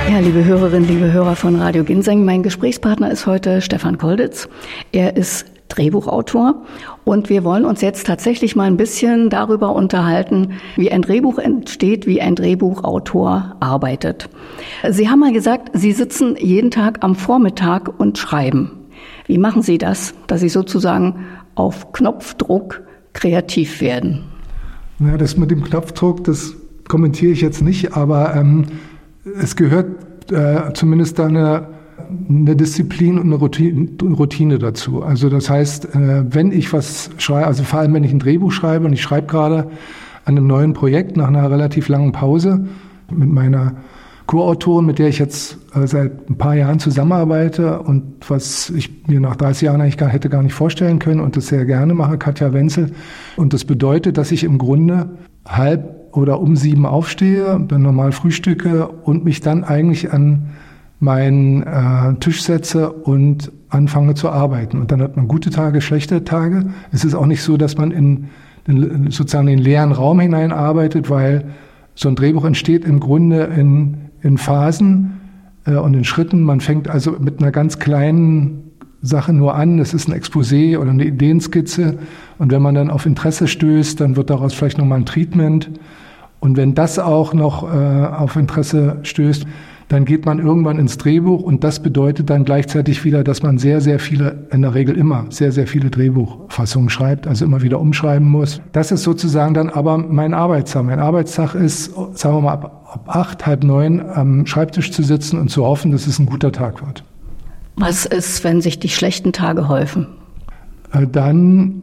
Ja, liebe Hörerinnen, liebe Hörer von Radio Ginseng, mein Gesprächspartner ist heute Stefan Kolditz. Er ist Drehbuchautor und wir wollen uns jetzt tatsächlich mal ein bisschen darüber unterhalten, wie ein Drehbuch entsteht, wie ein Drehbuchautor arbeitet. Sie haben mal gesagt, Sie sitzen jeden Tag am Vormittag und schreiben. Wie machen Sie das, dass Sie sozusagen auf Knopfdruck kreativ werden? Ja, das mit dem Knopfdruck, das kommentiere ich jetzt nicht, aber es gehört zumindest da eine Disziplin und eine Routine dazu. Also das heißt, wenn ich was schreibe, also vor allem wenn ich ein Drehbuch schreibe und ich schreibe gerade an einem neuen Projekt nach einer relativ langen Pause mit meiner Co-Autorin, mit der ich jetzt seit ein paar Jahren zusammenarbeite und was ich mir nach 30 Jahren eigentlich hätte gar nicht vorstellen können und das sehr gerne mache, Katja Wenzel. Und das bedeutet, dass ich im Grunde halb oder um 7 aufstehe, dann normal frühstücke und mich dann eigentlich an meinen Tisch setze und anfange zu arbeiten. Und dann hat man gute Tage, schlechte Tage. Es ist auch nicht so, dass man sozusagen in den leeren Raum hineinarbeitet, weil so ein Drehbuch entsteht im Grunde in Phasen und in Schritten. Man fängt also mit einer ganz kleinen Sache nur an. Es ist ein Exposé oder eine Ideenskizze. Und wenn man dann auf Interesse stößt, dann wird daraus vielleicht nochmal ein Treatment. Und wenn das auch noch auf Interesse stößt, dann geht man irgendwann ins Drehbuch und das bedeutet dann gleichzeitig wieder, dass man sehr, sehr viele, in der Regel immer sehr, sehr viele Drehbuchfassungen schreibt, also immer wieder umschreiben muss. Das ist sozusagen dann aber mein Arbeitstag. Mein Arbeitstag ist, sagen wir mal, ab 8, halb 9 am Schreibtisch zu sitzen und zu hoffen, dass es ein guter Tag wird. Was ist, wenn sich die schlechten Tage häufen? Dann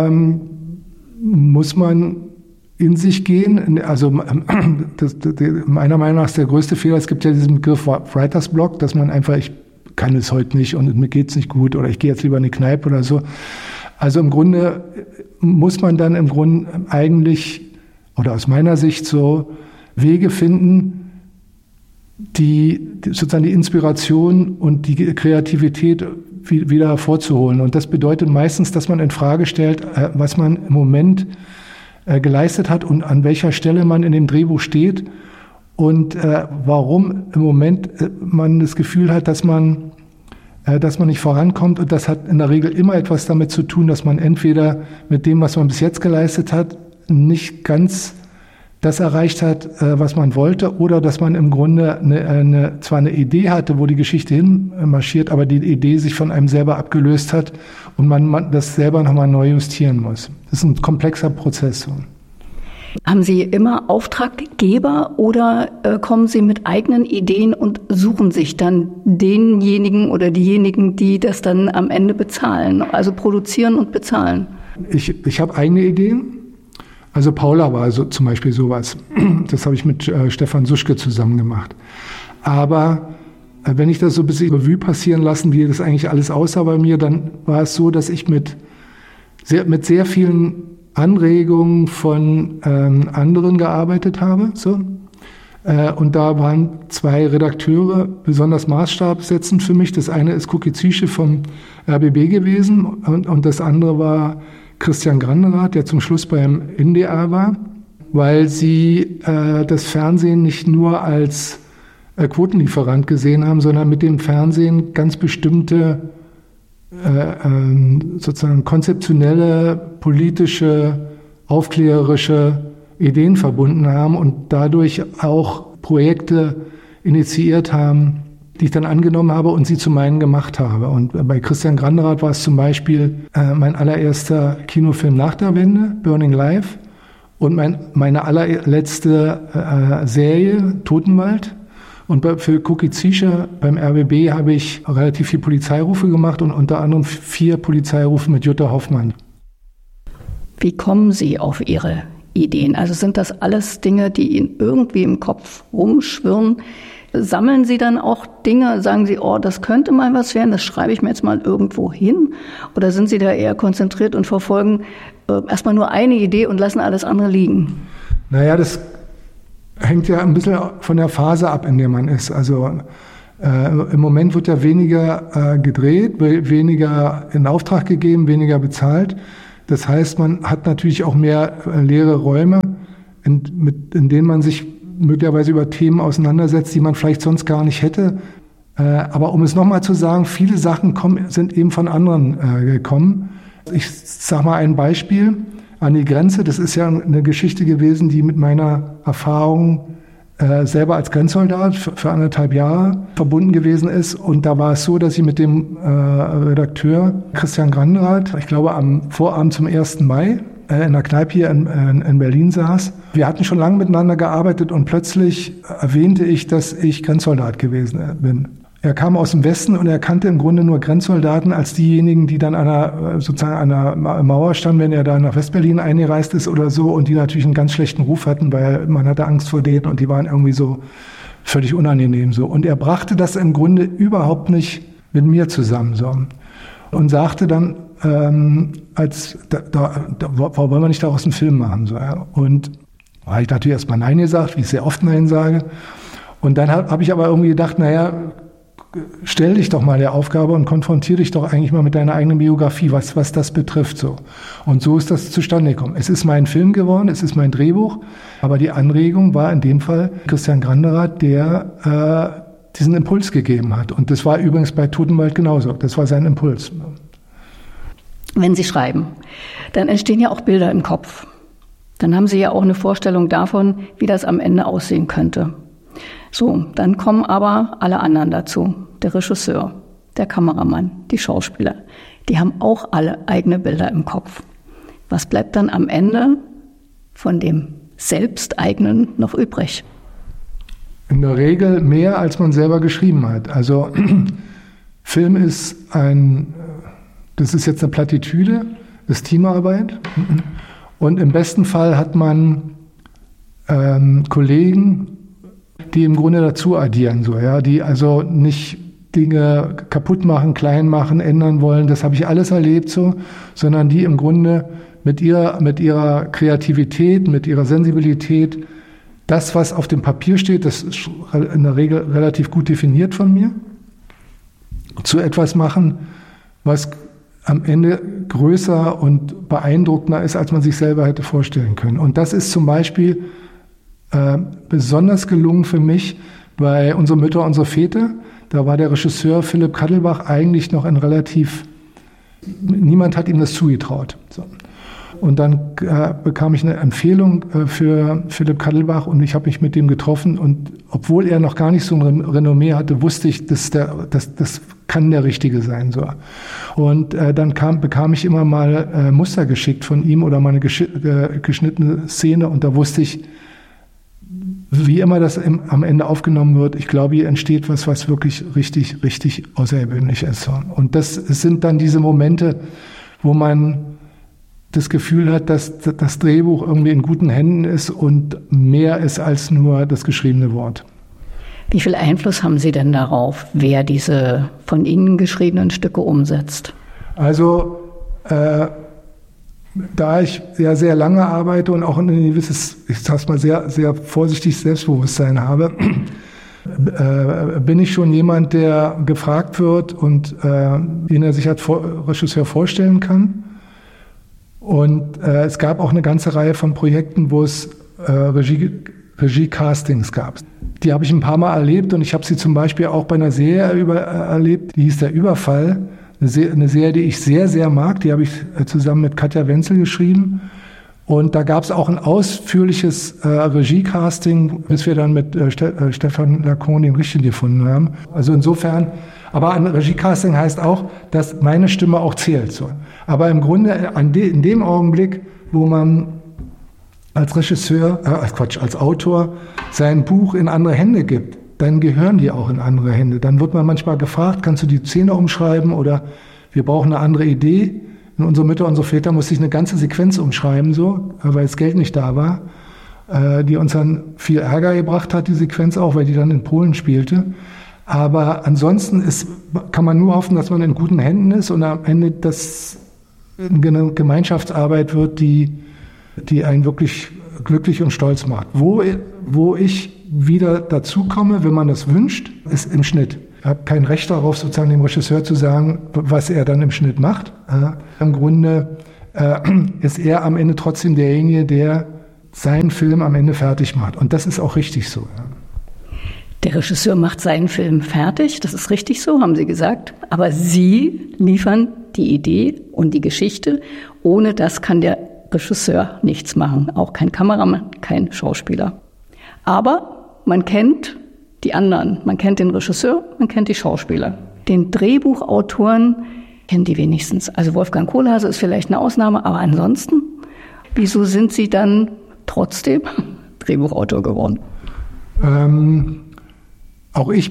muss man in sich gehen. Also meiner Meinung nach ist der größte Fehler, es gibt ja diesen Begriff Writers Block, dass man einfach, ich kann es heute nicht und mir geht's nicht gut oder ich gehe jetzt lieber in die Kneipe oder so. Also im Grunde muss man dann eigentlich, oder aus meiner Sicht so, Wege finden, die sozusagen die Inspiration und die Kreativität wieder hervorzuholen. Und das bedeutet meistens, dass man in Frage stellt, was man im Moment geleistet hat und an welcher Stelle man in dem Drehbuch steht und warum im Moment man das Gefühl hat, dass man nicht vorankommt. Und das hat in der Regel immer etwas damit zu tun, dass man entweder mit dem, was man bis jetzt geleistet hat, nicht ganz das erreicht hat, was man wollte, oder dass man im Grunde zwar eine Idee hatte, wo die Geschichte hin marschiert, aber die Idee sich von einem selber abgelöst hat und man das selber nochmal neu justieren muss. Das ist ein komplexer Prozess. Haben Sie immer Auftraggeber oder kommen Sie mit eigenen Ideen und suchen sich dann denjenigen oder diejenigen, die das dann am Ende bezahlen, also produzieren und bezahlen? Ich habe eigene Ideen. Also Paula war so, zum Beispiel sowas. Das habe ich mit Stefan Suschke zusammen gemacht. Aber wenn ich das so ein bisschen Revue passieren lassen, wie das eigentlich alles aussah bei mir, dann war es so, dass ich mit sehr vielen Anregungen von anderen gearbeitet habe. So. Und da waren 2 Redakteure besonders maßstabsetzend für mich. Das eine ist Cookie Zische vom RBB gewesen und das andere war Christian Granderath, der zum Schluss beim NDR war, weil sie das Fernsehen nicht nur als Quotenlieferant gesehen haben, sondern mit dem Fernsehen ganz bestimmte sozusagen konzeptionelle, politische, aufklärerische Ideen verbunden haben und dadurch auch Projekte initiiert haben, die ich dann angenommen habe und sie zu meinen gemacht habe. Und bei Christian Granderath war es zum Beispiel mein allererster Kinofilm nach der Wende, Burning Life, und meine allerletzte Serie, Totenwald. Und für Cookie Zische beim RBB habe ich relativ viel Polizeirufe gemacht und unter anderem 4 Polizeirufe mit Jutta Hoffmann. Wie kommen Sie auf Ihre Ideen? Also sind das alles Dinge, die Ihnen irgendwie im Kopf rumschwirren? Sammeln Sie dann auch Dinge, sagen Sie, oh, das könnte mal was werden, das schreibe ich mir jetzt mal irgendwo hin? Oder sind Sie da eher konzentriert und verfolgen erstmal nur eine Idee und lassen alles andere liegen? Naja, das hängt ja ein bisschen von der Phase ab, in der man ist. Also im Moment wird ja weniger gedreht, weniger in Auftrag gegeben, weniger bezahlt. Das heißt, man hat natürlich auch mehr leere Räume, in denen man sich möglicherweise über Themen auseinandersetzt, die man vielleicht sonst gar nicht hätte. Aber um es nochmal zu sagen, viele Sachen sind eben von anderen gekommen. Ich sage mal ein Beispiel. An die Grenze, das ist ja eine Geschichte gewesen, die mit meiner Erfahrung selber als Grenzsoldat für 1,5 Jahre verbunden gewesen ist. Und da war es so, dass ich mit dem Redakteur Christian Granderath, ich glaube am Vorabend zum 1. Mai, in einer Kneipe hier in Berlin saß. Wir hatten schon lange miteinander gearbeitet und plötzlich erwähnte ich, dass ich Grenzsoldat gewesen bin. Er kam aus dem Westen und er kannte im Grunde nur Grenzsoldaten als diejenigen, die dann an einer Mauer standen, wenn er da nach Westberlin eingereist ist oder so, und die natürlich einen ganz schlechten Ruf hatten, weil man hatte Angst vor denen und die waren irgendwie so völlig unangenehm so. Und er brachte das im Grunde überhaupt nicht mit mir zusammen so und sagte dann, wollen wir nicht daraus einen Film machen so. Ja? Und da habe ich natürlich erstmal Nein gesagt, wie ich sehr oft Nein sage. Und dann habe ich aber irgendwie gedacht, naja, stell dich doch mal der Aufgabe und konfrontiere dich doch eigentlich mal mit deiner eigenen Biografie, was das betrifft. So. Und so ist das zustande gekommen. Es ist mein Film geworden, es ist mein Drehbuch, aber die Anregung war in dem Fall Christian Granderath, der diesen Impuls gegeben hat. Und das war übrigens bei Totenwald genauso. Das war sein Impuls. Wenn Sie schreiben, dann entstehen ja auch Bilder im Kopf. Dann haben Sie ja auch eine Vorstellung davon, wie das am Ende aussehen könnte. So, dann kommen aber alle anderen dazu. Der Regisseur, der Kameramann, die Schauspieler. Die haben auch alle eigene Bilder im Kopf. Was bleibt dann am Ende von dem Selbsteigenen noch übrig? In der Regel mehr, als man selber geschrieben hat. Also Film ist das ist jetzt eine Plattitüde, das ist Teamarbeit. Und im besten Fall hat man Kollegen, die im Grunde dazu addieren, so, ja, die also nicht Dinge kaputt machen, klein machen, ändern wollen, das habe ich alles erlebt so, sondern die im Grunde mit ihrer Kreativität, mit ihrer Sensibilität, das, was auf dem Papier steht, das ist in der Regel relativ gut definiert von mir, zu etwas machen, was am Ende größer und beeindruckender ist, als man sich selber hätte vorstellen können. Und das ist zum Beispiel besonders gelungen für mich bei Unsere Mütter, unsere Väter. Da war der Regisseur Philipp Kattelbach eigentlich noch niemand hat ihm das zugetraut. So. Und dann bekam ich eine Empfehlung für Philipp Kattelbach und ich habe mich mit dem getroffen und obwohl er noch gar nicht so ein Renommee hatte, wusste ich, das kann der Richtige sein. So. Und dann bekam ich immer mal Muster geschickt von ihm oder mal eine geschnittene Szene und da wusste ich, wie immer das am Ende aufgenommen wird, ich glaube, hier entsteht was wirklich richtig, richtig außergewöhnlich ist. Und das sind dann diese Momente, wo man das Gefühl hat, dass das Drehbuch irgendwie in guten Händen ist und mehr ist als nur das geschriebene Wort. Wie viel Einfluss haben Sie denn darauf, wer diese von Ihnen geschriebenen Stücke umsetzt? Also, da ich ja sehr lange arbeite und auch ein gewisses, ich sag's mal sehr, sehr vorsichtig Selbstbewusstsein habe, bin ich schon jemand, der gefragt wird und den er sich als Regisseur vorstellen kann. Und es gab auch eine ganze Reihe von Projekten, wo es Regie-Castings gab. Die habe ich ein paar Mal erlebt und ich habe sie zum Beispiel auch bei einer Serie erlebt, die hieß Der Überfall. Eine Serie, die ich sehr, sehr mag, die habe ich zusammen mit Katja Wenzel geschrieben. Und da gab es auch ein ausführliches Regie-Casting, bis wir dann mit Stefan Lacon den Richtigen gefunden haben. Also insofern, aber ein Regie-Casting heißt auch, dass meine Stimme auch zählt. So. Aber im Grunde in dem Augenblick, wo man als Regisseur, als Autor sein Buch in andere Hände gibt, dann gehören die auch in andere Hände. Dann wird man manchmal gefragt, kannst du die Szene umschreiben oder wir brauchen eine andere Idee. In Unsere Mütter, unsere Väter musste ich eine ganze Sequenz umschreiben, so, weil das Geld nicht da war, die uns dann viel Ärger gebracht hat, die Sequenz auch, weil die dann in Polen spielte. Aber ansonsten kann man nur hoffen, dass man in guten Händen ist und am Ende das eine Gemeinschaftsarbeit wird, die einen wirklich glücklich und stolz macht. Wo ich wieder dazukomme, wenn man das wünscht, ist im Schnitt. Ich habe kein Recht darauf, sozusagen dem Regisseur zu sagen, was er dann im Schnitt macht. Im Grunde ist er am Ende trotzdem derjenige, der seinen Film am Ende fertig macht. Und das ist auch richtig so. Ja. Der Regisseur macht seinen Film fertig, das ist richtig so, haben Sie gesagt. Aber Sie liefern die Idee und die Geschichte. Ohne das kann der Regisseur nichts machen, auch kein Kameramann, kein Schauspieler. Aber man kennt die anderen, man kennt den Regisseur, man kennt die Schauspieler. Den Drehbuchautoren kennen die wenigstens. Also Wolfgang Kohlhase ist vielleicht eine Ausnahme, aber ansonsten, wieso sind Sie dann trotzdem Drehbuchautor geworden? Auch ich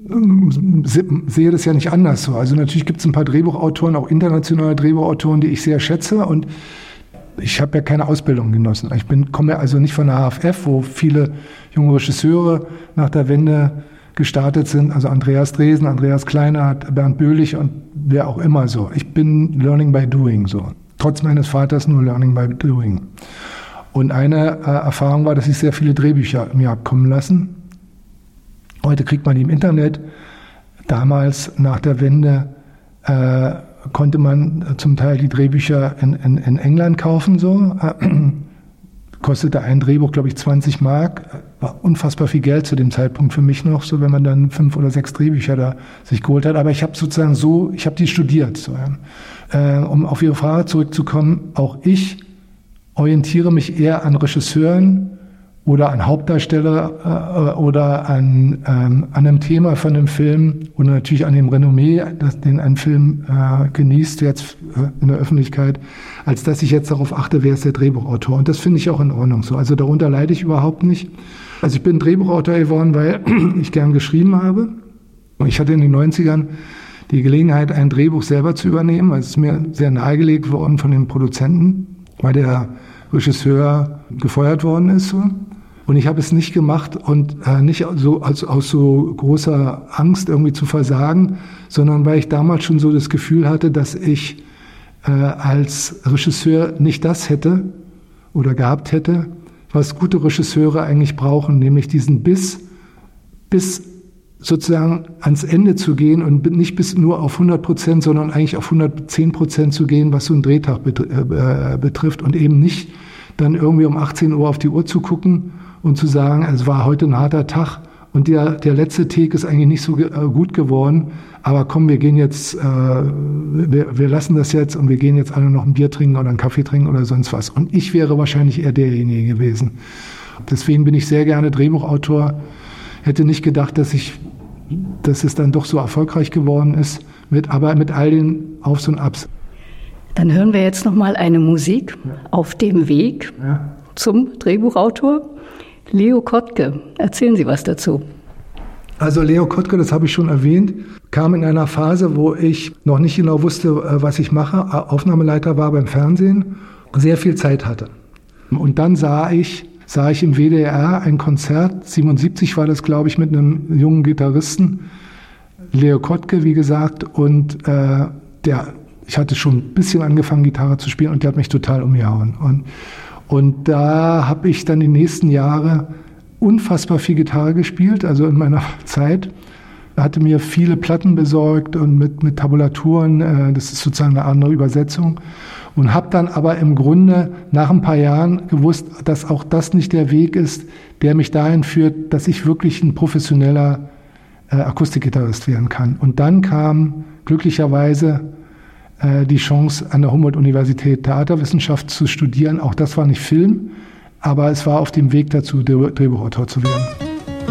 sehe das ja nicht anders so. Also natürlich gibt es ein paar Drehbuchautoren, auch internationale Drehbuchautoren, die ich sehr schätze, und ich habe ja keine Ausbildung genossen. Ich komme ja also nicht von der HFF, wo viele junge Regisseure nach der Wende gestartet sind. Also Andreas Dresen, Andreas Kleinert, Bernd Böhlich und wer auch immer so. Ich bin Learning by Doing so. Trotz meines Vaters nur Learning by Doing. Und eine Erfahrung war, dass ich sehr viele Drehbücher mir habe kommen lassen. Heute kriegt man die im Internet. Damals nach der Wende konnte man zum Teil die Drehbücher in England kaufen. So. Kostete ein Drehbuch, glaube ich, 20 Mark. War unfassbar viel Geld zu dem Zeitpunkt für mich noch, so wenn man dann 5 oder 6 Drehbücher da sich geholt hat. Aber ich habe sozusagen ich habe die studiert. So, ja. Um auf Ihre Frage zurückzukommen, auch ich orientiere mich eher an Regisseuren oder an Hauptdarsteller oder an einem Thema von einem Film oder natürlich an dem Renommee, den ein Film genießt jetzt in der Öffentlichkeit, als dass ich jetzt darauf achte, wer ist der Drehbuchautor. Und das finde ich auch in Ordnung so. Also darunter leide ich überhaupt nicht. Also ich bin Drehbuchautor geworden, weil ich gern geschrieben habe. Ich hatte in den 90ern die Gelegenheit, ein Drehbuch selber zu übernehmen. Es ist mir sehr nahegelegt worden von den Produzenten, weil der Regisseur gefeuert worden ist. So. Und ich habe es nicht gemacht und nicht so aus so großer Angst irgendwie zu versagen, sondern weil ich damals schon so das Gefühl hatte, dass ich als Regisseur nicht das hätte oder gehabt hätte, was gute Regisseure eigentlich brauchen, nämlich diesen Biss sozusagen ans Ende zu gehen und nicht bis nur auf 100%, sondern eigentlich auf 110% zu gehen, was so einen Drehtag betrifft, und eben nicht dann irgendwie um 18 Uhr auf die Uhr zu gucken und zu sagen, es war heute ein harter Tag und der letzte Take ist eigentlich nicht so gut geworden, aber komm, wir gehen jetzt, wir lassen das jetzt und wir gehen jetzt alle noch ein Bier trinken oder einen Kaffee trinken oder sonst was. Und ich wäre wahrscheinlich eher derjenige gewesen. Deswegen bin ich sehr gerne Drehbuchautor. Hätte nicht gedacht, dass es dann doch so erfolgreich geworden ist, aber mit all den Aufs und Abs. Dann hören wir jetzt nochmal eine Musik auf dem Weg zum Drehbuchautor. Leo Kottke, erzählen Sie was dazu. Also Leo Kottke, das habe ich schon erwähnt, kam in einer Phase, wo ich noch nicht genau wusste, was ich mache. Aufnahmeleiter war beim Fernsehen, sehr viel Zeit hatte. Und dann sah ich im WDR ein Konzert, 77 war das, glaube ich, mit einem jungen Gitarristen, Leo Kottke, wie gesagt, und ich hatte schon ein bisschen angefangen, Gitarre zu spielen, und der hat mich total umgehauen. Und da habe ich dann die nächsten Jahre unfassbar viel Gitarre gespielt, also in meiner Zeit. Hatte mir viele Platten besorgt und mit Tabulaturen, das ist sozusagen eine andere Übersetzung. Und habe dann aber im Grunde nach ein paar Jahren gewusst, dass auch das nicht der Weg ist, der mich dahin führt, dass ich wirklich ein professioneller Akustikgitarrist werden kann. Und dann kam glücklicherweise die Chance, an der Humboldt-Universität Theaterwissenschaft zu studieren. Auch das war nicht Film, aber es war auf dem Weg dazu, Drehbuchautor zu werden.